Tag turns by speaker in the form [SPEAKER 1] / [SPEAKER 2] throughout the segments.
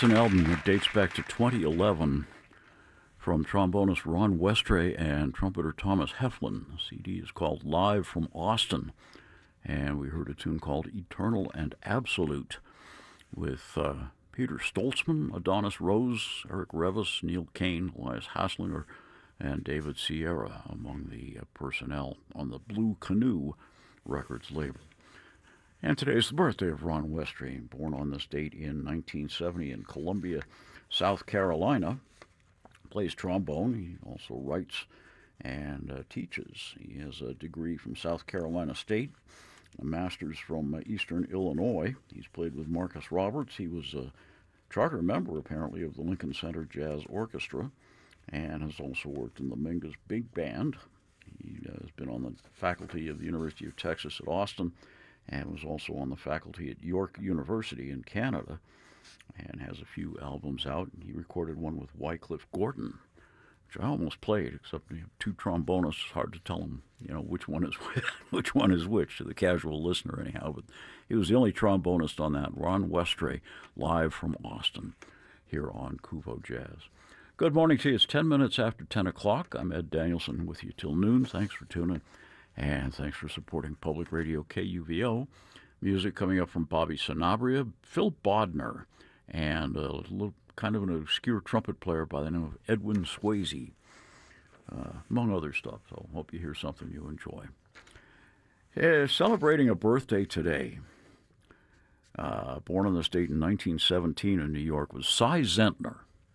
[SPEAKER 1] That's an album that dates back to 2011 from trombonist Ron Westray and trumpeter Thomas Heflin. The CD is called Live from Austin, and we heard a tune called Eternal and Absolute with Peter Stoltzman, Adonis Rose, Eric Revis, Neil Kane, Elias Hasslinger, and David Sierra among the personnel on the Blue Canoe Records label. And today's the birthday of Ron Westray, born on this date in 1970 in Columbia, South Carolina. Plays trombone. He also writes and teaches. He has a degree from South Carolina State, a master's from Eastern Illinois. He's played with Marcus Roberts. He was a charter member, apparently, of the Lincoln Center Jazz Orchestra, and has also worked in the Mingus Big Band. He has been on the faculty of the University of Texas at Austin, and was also on the faculty at York University in Canada, and has a few albums out. He recorded one with Wycliffe Gordon, which I almost played, except you have two trombonists. It's hard to tell them, which one is which one is which to the casual listener, anyhow. But he was the only trombonist on that. Ron Westray, live from Austin, here on Kuvo Jazz. Good morning to you. It's 10 minutes after 10 o'clock. I'm Ed Danielson with you till noon. Thanks for tuning. And thanks for supporting Public Radio KUVO. Music coming up from Bobby Sanabria, Phil Bodner, and a little kind of an obscure trumpet player by the name of Edwin Swayze, among other stuff. So hope you hear something you enjoy. Celebrating a birthday today, born on this date in 1917 in New York, was Cy Zentner.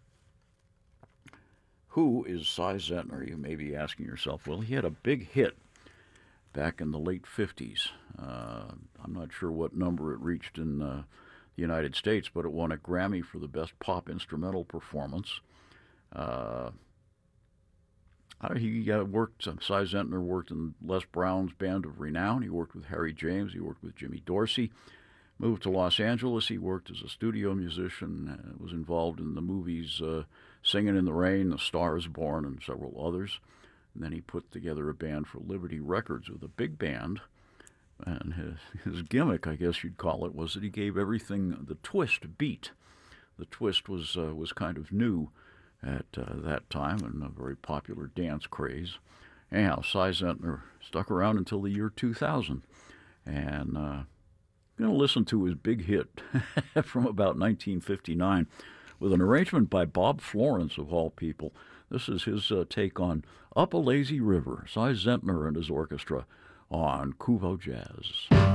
[SPEAKER 1] Who is Cy Zentner? You may be asking yourself. Well, he had a big hit back in the late 50s. I'm not sure what number it reached in the United States, but it won a Grammy for the Best Pop Instrumental Performance. Cy Zentner worked in Les Brown's Band of Renown. He worked with Harry James. He worked with Jimmy Dorsey. Moved to Los Angeles. He worked as a studio musician, was involved in the movies Singing in the Rain, The Star is Born, and several others. And then he put together a band for Liberty Records with a big band. And his gimmick, I guess you'd call it, was that he gave everything the twist beat. The twist was kind of new at that time and a very popular dance craze. Anyhow, Cy Zentner stuck around until the year 2000. And I'm going to listen to his big hit from about 1959 with an arrangement by Bob Florence, of all people. This is his take on Up a Lazy River, Cy Zentner and his orchestra on Kuvo Jazz.